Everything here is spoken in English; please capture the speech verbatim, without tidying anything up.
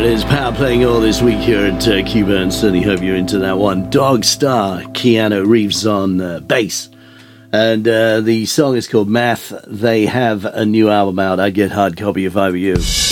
it is. Power playing all this week here at uh, Cuba, and certainly hope you're into that one. Dog Star, Keanu Reeves on uh, bass. And uh, the song is called Math. They have a new album out. I'd get hard copy if I were you.